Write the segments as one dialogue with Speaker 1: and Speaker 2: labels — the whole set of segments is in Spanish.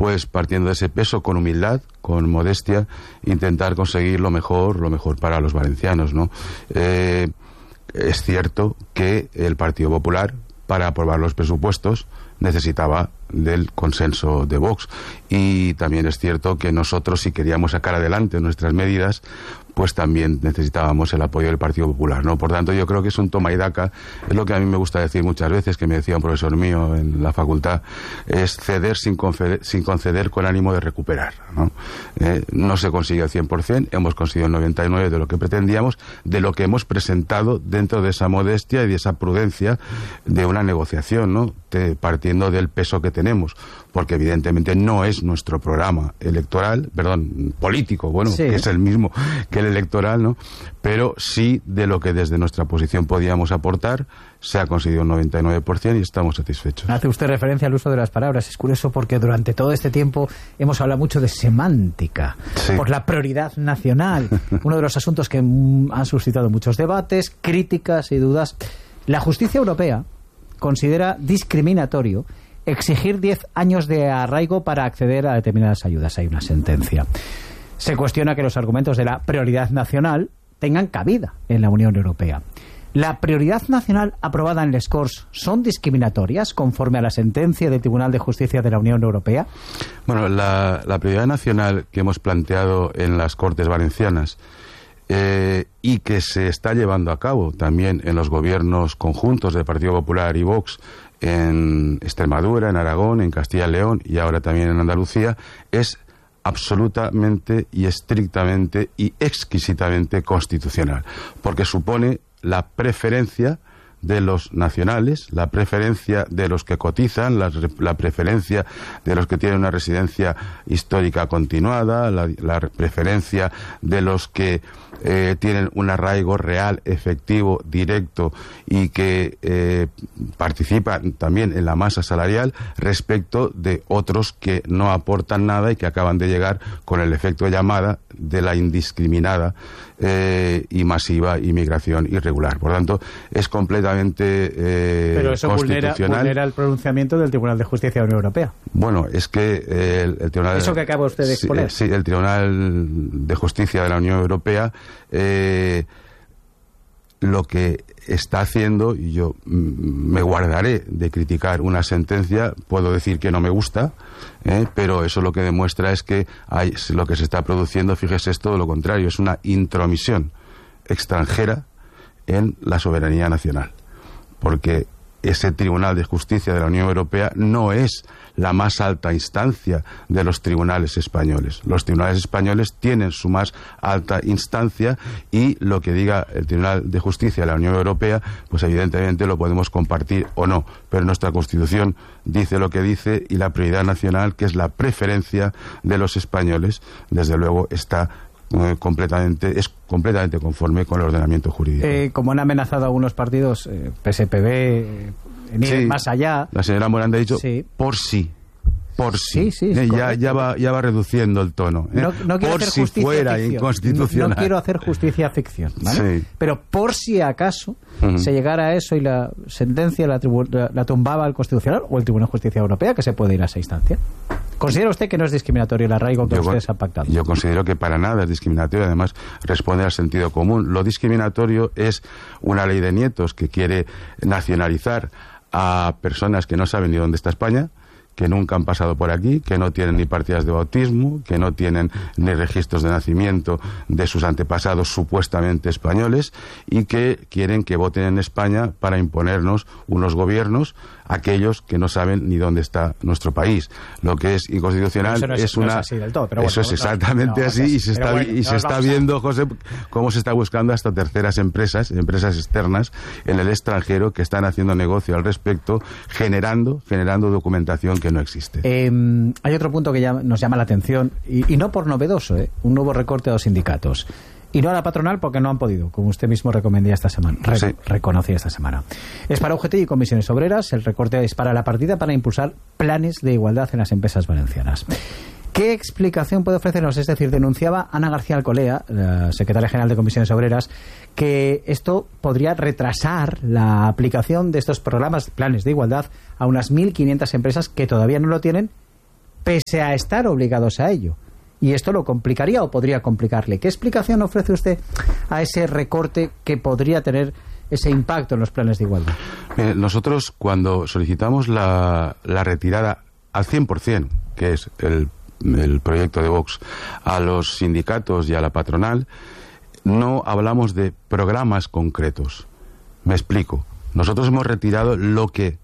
Speaker 1: pues partiendo de ese peso, con humildad, con modestia, intentar conseguir lo mejor para los valencianos, ¿no? Es cierto que el Partido Popular, para aprobar los presupuestos, necesitaba del consenso de Vox, y también es cierto que nosotros, si queríamos sacar adelante nuestras medidas, pues también necesitábamos el apoyo del Partido Popular, ¿no? Por tanto, yo creo que es un toma y daca. Es lo que a mí me gusta decir muchas veces, que me decía un profesor mío en la facultad, es ceder sin conceder con ánimo de recuperar, ¿no? No se consiguió al 100%, hemos conseguido el 99% de lo que pretendíamos, de lo que hemos presentado dentro de esa modestia y de esa prudencia de una negociación, ¿no? Partiendo del peso que tenemos, porque evidentemente no es nuestro programa político, bueno, sí, que es el mismo que el electoral, ¿no? Pero sí de lo que desde nuestra posición podíamos aportar, se ha conseguido un 99% y estamos satisfechos.
Speaker 2: Hace usted referencia al uso de las palabras. Es curioso porque durante todo este tiempo hemos hablado mucho de semántica, sí, por la prioridad nacional, uno de los asuntos que han suscitado muchos debates, críticas y dudas. La justicia europea considera discriminatorio exigir 10 años de arraigo para acceder a determinadas ayudas. Hay una sentencia. Se cuestiona que los argumentos de la prioridad nacional tengan cabida en la Unión Europea. ¿La prioridad nacional aprobada en les Corts son discriminatorias conforme a la sentencia del Tribunal de Justicia de la Unión Europea?
Speaker 1: Bueno, la prioridad nacional que hemos planteado en las Cortes Valencianas y que se está llevando a cabo también en los gobiernos conjuntos del Partido Popular y Vox en Extremadura, en Aragón, en Castilla y León y ahora también en Andalucía, es absolutamente y estrictamente y exquisitamente constitucional, porque supone la preferencia de los nacionales, la preferencia de los que cotizan, la preferencia de los que tienen una residencia histórica continuada, la preferencia de los que tienen un arraigo real, efectivo, directo y que participan también en la masa salarial respecto de otros que no aportan nada y que acaban de llegar con el efecto de llamada de la indiscriminada y masiva inmigración irregular. Por tanto, es completamente
Speaker 2: pero eso
Speaker 1: constitucional.
Speaker 2: Vulnera el pronunciamiento del Tribunal de Justicia de la Unión Europea.
Speaker 1: Bueno, es que el Tribunal...
Speaker 2: Eso que acaba usted de exponer.
Speaker 1: Sí, el Tribunal de Justicia de la Unión Europea lo que está haciendo, y yo me guardaré de criticar una sentencia, puedo decir que no me gusta, pero eso lo que demuestra es que lo que se está produciendo, fíjese, es todo lo contrario, es una intromisión extranjera en la soberanía nacional, porque ese Tribunal de Justicia de la Unión Europea no es la más alta instancia de los tribunales españoles. Los tribunales españoles tienen su más alta instancia y lo que diga el Tribunal de Justicia de la Unión Europea, pues evidentemente lo podemos compartir o no, pero nuestra Constitución dice lo que dice y la prioridad nacional, que es la preferencia de los españoles, desde luego está completamente conforme con el ordenamiento jurídico.
Speaker 2: Como han amenazado algunos partidos, PSPB, ir más allá.
Speaker 1: La señora Morán ha dicho por sí. Ya va reduciendo el tono.
Speaker 2: No quiero
Speaker 1: por
Speaker 2: hacer
Speaker 1: si
Speaker 2: justicia
Speaker 1: fuera
Speaker 2: ficción.
Speaker 1: inconstitucional.
Speaker 2: No quiero hacer justicia ficción, ¿vale? Sí. Pero por si acaso se llegara a eso y la sentencia la tumbaba el Constitucional o el Tribunal de Justicia Europea, que se puede ir a esa instancia. ¿Considera usted que no es discriminatorio el arraigo que ustedes han pactado? Yo
Speaker 1: considero que para nada es discriminatorio, además responde al sentido común. Lo discriminatorio es una ley de nietos que quiere nacionalizar a personas que no saben ni dónde está España, que nunca han pasado por aquí, que no tienen ni partidas de bautismo, que no tienen ni registros de nacimiento de sus antepasados supuestamente españoles y que quieren que voten en España para imponernos unos gobiernos, aquellos que no saben ni dónde está nuestro país. Lo que es inconstitucional
Speaker 2: no es así del todo, pero bueno,
Speaker 1: eso es exactamente así y se está viendo, José, cómo se está buscando hasta terceras empresas externas en el extranjero que están haciendo negocio al respecto, generando documentación que no existe.
Speaker 2: Hay otro punto que nos llama la atención y no por novedoso, un nuevo recorte a los sindicatos. Y no a la patronal porque no han podido, como usted mismo reconocía esta semana. Es para UGT y Comisiones Obreras. El recorte es para la partida para impulsar planes de igualdad en las empresas valencianas. ¿Qué explicación puede ofrecernos? Es decir, denunciaba Ana García Alcolea, la secretaria general de Comisiones Obreras, que esto podría retrasar la aplicación de estos planes de igualdad a unas 1.500 empresas que todavía no lo tienen pese a estar obligados a ello. Y esto lo complicaría o podría complicarle. ¿Qué explicación ofrece usted a ese recorte que podría tener ese impacto en los planes de igualdad?
Speaker 1: Nosotros, cuando solicitamos la retirada al 100%, que es el proyecto de Vox, a los sindicatos y a la patronal, no hablamos de programas concretos. Me explico. Nosotros hemos retirado lo que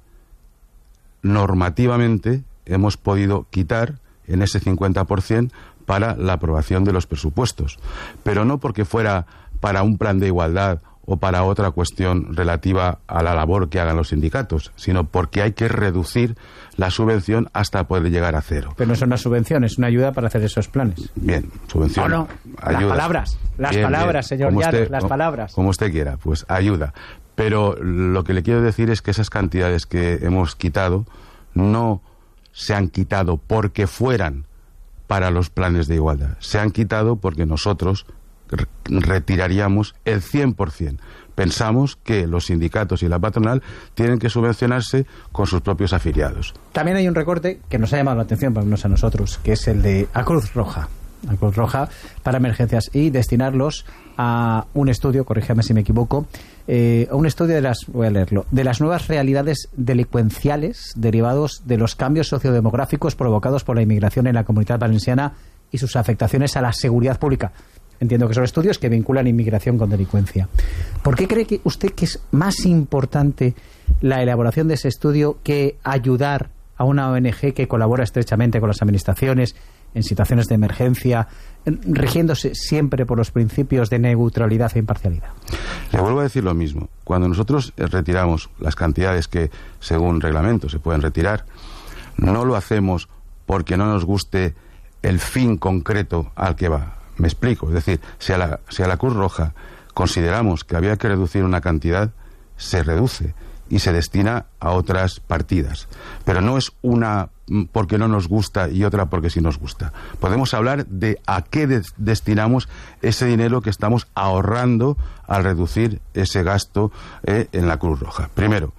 Speaker 1: normativamente hemos podido quitar en ese 50% para la aprobación de los presupuestos, pero no porque fuera para un plan de igualdad o para otra cuestión relativa a la labor que hagan los sindicatos, sino porque hay que reducir la subvención hasta poder llegar a cero.
Speaker 2: Pero no es una subvención, es una ayuda para hacer esos planes.
Speaker 1: Bien, subvención.
Speaker 2: ¿O no? Las palabras, señor Llanos, las palabras.
Speaker 1: Como usted quiera, pues ayuda. Pero lo que le quiero decir es que esas cantidades que hemos quitado no se han quitado porque fueran para los planes de igualdad. Se han quitado porque nosotros retiraríamos el 100%. Pensamos que los sindicatos y la patronal tienen que subvencionarse con sus propios afiliados.
Speaker 2: También hay un recorte que nos ha llamado la atención, para menos a nosotros, que es el de a Cruz Roja. A Cruz Roja para emergencias y destinarlos a un estudio, corrígeme si me equivoco, a un estudio de las nuevas realidades delincuenciales derivados de los cambios sociodemográficos provocados por la inmigración en la Comunidad Valenciana y sus afectaciones a la seguridad pública. Entiendo que son estudios que vinculan inmigración con delincuencia. ¿Por qué cree que usted que es más importante la elaboración de ese estudio que ayudar a una ONG que colabora estrechamente con las administraciones en situaciones de emergencia, rigiéndose siempre por los principios de neutralidad e imparcialidad?
Speaker 1: Le vuelvo a decir lo mismo. Cuando nosotros retiramos las cantidades que, según reglamento, se pueden retirar, no lo hacemos porque no nos guste el fin concreto al que va. Me explico. Es decir, si a la Cruz Roja consideramos que había que reducir una cantidad, se reduce y se destina a otras partidas. Pero no es una porque no nos gusta y otra porque sí nos gusta. Podemos hablar de a qué destinamos ese dinero que estamos ahorrando al reducir ese gasto en la Cruz Roja. Primero,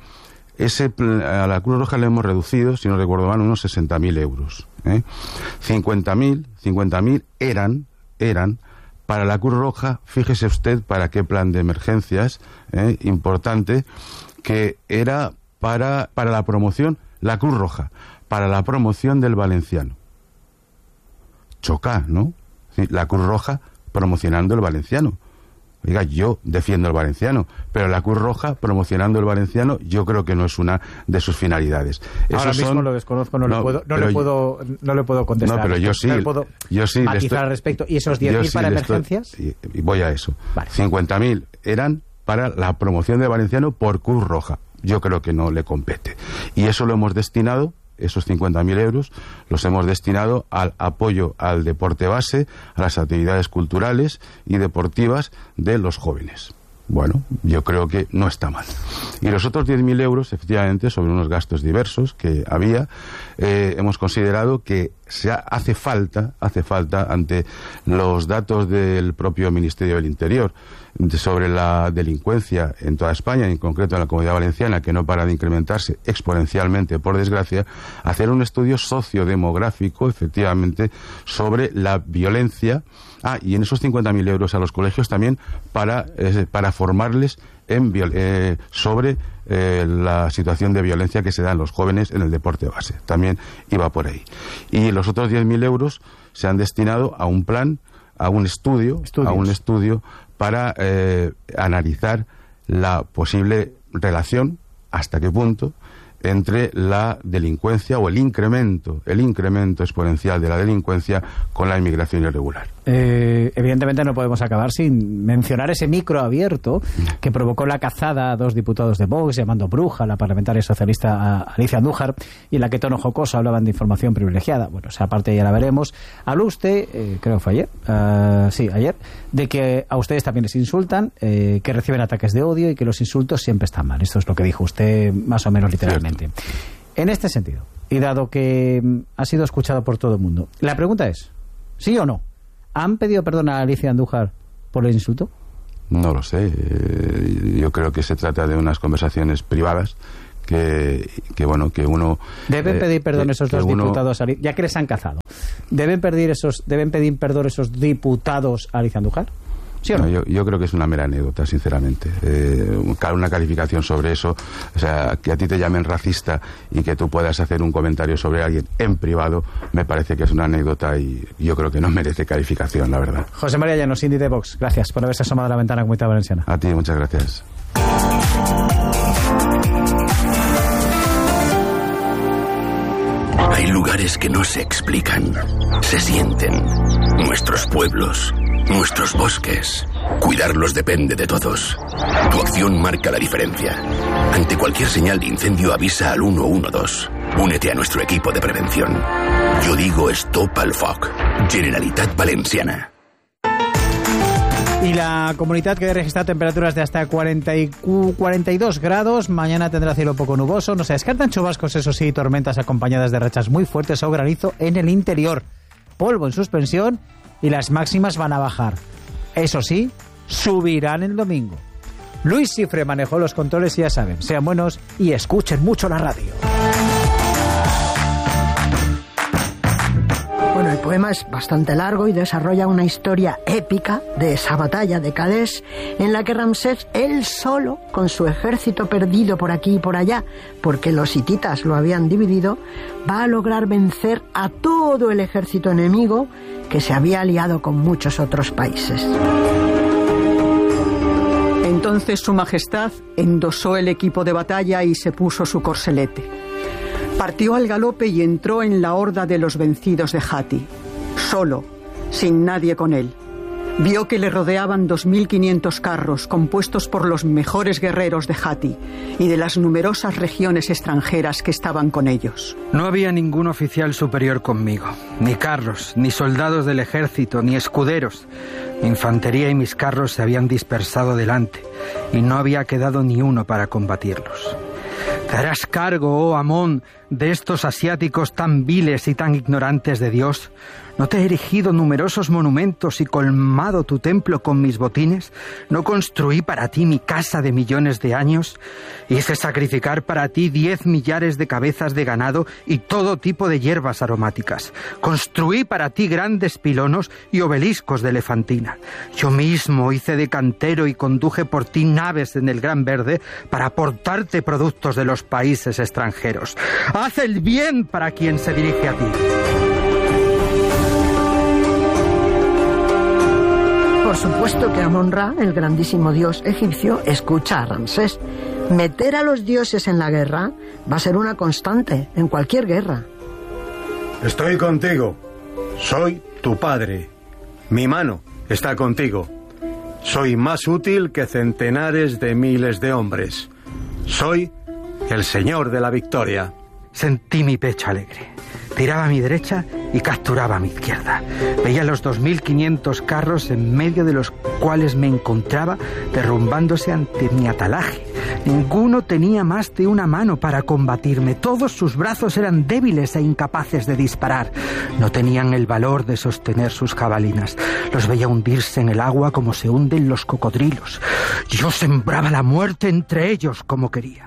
Speaker 1: a la Cruz Roja le hemos reducido, si no recuerdo mal, unos 60.000 euros. 50.000 eran para la Cruz Roja, fíjese usted para qué plan de emergencias importante, que era para la promoción, la Cruz Roja, para la promoción del valenciano. Choca, ¿no? La Cruz Roja promocionando el valenciano. Oiga, yo defiendo el valenciano, pero la Cruz Roja promocionando el valenciano yo creo que no es una de sus finalidades.
Speaker 2: Ahora mismo lo desconozco, no le puedo contestar.
Speaker 1: No, pero yo sí
Speaker 2: matizar al respecto. ¿Y esos 10.000 para emergencias?
Speaker 1: Y voy a eso.
Speaker 2: Vale.
Speaker 1: 50.000 eran para la promoción del valenciano por Cruz Roja. Yo creo que no le compete. Y eso lo hemos destinado, esos 50.000 euros, los hemos destinado al apoyo al deporte base, a las actividades culturales y deportivas de los jóvenes. Bueno, yo creo que no está mal. Y los otros 10.000 euros, efectivamente, sobre unos gastos diversos que había, hemos considerado que hace falta, ante los datos del propio Ministerio del Interior, sobre la delincuencia en toda España, y en concreto en la Comunidad Valenciana, que no para de incrementarse exponencialmente, por desgracia, hacer un estudio sociodemográfico, efectivamente, sobre la violencia. Y en esos 50.000 euros a los colegios también para formarles sobre la situación de violencia que se da en los jóvenes en el deporte base. También iba por ahí. Y los otros 10.000 euros se han destinado a un plan, a un estudio para analizar la posible relación, hasta qué punto, entre la delincuencia o el incremento exponencial de la delincuencia con la inmigración irregular.
Speaker 2: Evidentemente no podemos acabar sin mencionar ese micro abierto que provocó la cazada a 2 diputados de Vox, llamando bruja a la parlamentaria socialista Alicia Andújar, y en la que tono jocoso hablaban de información privilegiada. Bueno, esa parte ya la veremos. Habló usted, creo que fue ayer, ayer, de que a ustedes también les insultan, que reciben ataques de odio y que los insultos siempre están mal. Esto es lo que dijo usted más o menos literalmente. Cierto. En este sentido, y dado que ha sido escuchado por todo el mundo, la pregunta es, ¿sí o no? ¿Han pedido perdón a Alicia Andújar por el insulto?
Speaker 1: No lo sé. Yo creo que se trata de unas conversaciones privadas que uno...
Speaker 2: ¿Deben pedir perdón esos dos diputados, ya que les han cazado? ¿Deben pedir perdón esos diputados a Alicia Andújar? ¿Sí o no?
Speaker 1: Yo creo que es una mera anécdota, sinceramente. Una calificación sobre eso, o sea, que a ti te llamen racista y que tú puedas hacer un comentario sobre alguien en privado, me parece que es una anécdota y yo creo que no merece calificación, la verdad.
Speaker 2: José María Llanos, Indy de Vox, gracias por haberse asomado a la ventana Comunidad Valenciana.
Speaker 1: A ti, muchas gracias.
Speaker 3: Hay lugares que no se explican, se sienten. Nuestros pueblos, nuestros bosques. Cuidarlos depende de todos. Tu acción marca la diferencia. Ante cualquier señal de incendio avisa al 112. Únete a nuestro equipo de prevención. Yo digo Stop al Foc. Generalitat Valenciana.
Speaker 2: Y la comunidad que registra temperaturas de hasta 42 grados. Mañana tendrá cielo poco nuboso. No se descartan chubascos, eso sí, tormentas acompañadas de rachas muy fuertes o granizo en el interior. Polvo en suspensión y las máximas van a bajar. Eso sí, subirán el domingo. Luis Cifre manejó los controles y ya saben, sean buenos y escuchen mucho la radio.
Speaker 4: Bueno, el poema es bastante largo y desarrolla una historia épica de esa batalla de Calais, en la que Ramsés, él solo, con su ejército perdido por aquí y por allá, porque los hititas lo habían dividido, va a lograr vencer a todo el ejército enemigo que se había aliado con muchos otros países.
Speaker 5: Entonces su majestad endosó el equipo de batalla y se puso su corselete. Partió al galope y entró en la horda de los vencidos de Hati, solo, sin nadie con él. Vio que le rodeaban 2.500 carros compuestos por los mejores guerreros de Hati y de las numerosas regiones extranjeras que estaban con ellos.
Speaker 6: No había ningún oficial superior conmigo, ni carros, ni soldados del ejército, ni escuderos. Mi infantería y mis carros se habían dispersado delante y no había quedado ni uno para combatirlos. ¿Te harás cargo, oh Amón, de estos asiáticos tan viles y tan ignorantes de Dios? ¿No te he erigido numerosos monumentos y colmado tu templo con mis botines? ¿No construí para ti mi casa de millones de años? Hice sacrificar para ti 10 millares de cabezas de ganado y todo tipo de hierbas aromáticas. Construí para ti grandes pilonos y obeliscos de elefantina. Yo mismo hice de cantero y conduje por ti naves en el Gran Verde para aportarte productos de los países extranjeros. Haz el bien para quien se dirige a ti.
Speaker 4: Por supuesto que Amon-Ra, el grandísimo dios egipcio, escucha a Ramsés. Meter a los dioses en la guerra va a ser una constante en cualquier guerra.
Speaker 7: Estoy contigo. Soy tu padre. Mi mano está contigo. Soy más útil que centenares de miles de hombres. Soy el señor de la victoria.
Speaker 6: Sentí mi pecho alegre. Tiraba a mi derecha y capturaba a mi izquierda. Veía los 2.500 carros en medio de los cuales me encontraba derrumbándose ante mi atalaje. Ninguno tenía más de una mano para combatirme. Todos sus brazos eran débiles e incapaces de disparar. No tenían el valor de sostener sus jabalinas. Los veía hundirse en el agua como se hunden los cocodrilos. Yo sembraba la muerte entre ellos como quería.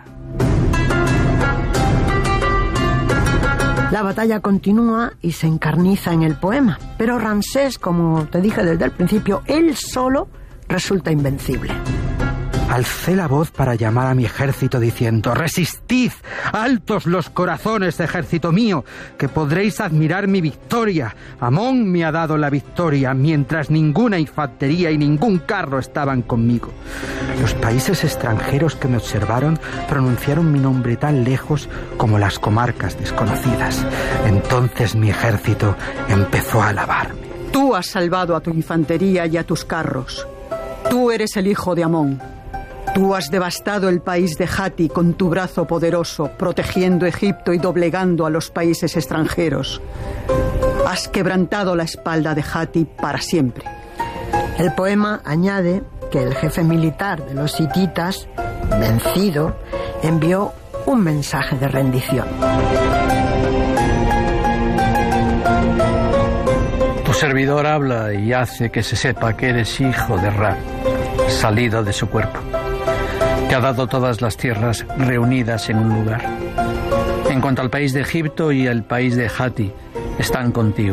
Speaker 4: La batalla continúa y se encarniza en el poema, pero Ramsés, como te dije desde el principio, él solo resulta invencible.
Speaker 6: Alcé la voz para llamar a mi ejército diciendo: «Resistid, altos los corazones, ejército mío, que podréis admirar mi victoria. Amón me ha dado la victoria, mientras ninguna infantería y ningún carro estaban conmigo». Los países extranjeros que me observaron pronunciaron mi nombre tan lejos como las comarcas desconocidas. Entonces mi ejército empezó a alabarme.
Speaker 5: Tú has salvado a tu infantería y a tus carros. Tú eres el hijo de Amón. Tú has devastado el país de Hati con tu brazo poderoso, protegiendo Egipto y doblegando a los países extranjeros. Has quebrantado la espalda de Hati para siempre.
Speaker 4: El poema añade que el jefe militar de los hititas, vencido, envió un mensaje de rendición.
Speaker 8: Tu servidor habla y hace que se sepa que eres hijo de Ra, salido de su cuerpo. que ha dado todas las tierras reunidas en un lugar. En cuanto al país de Egipto y el país de Hati, están contigo.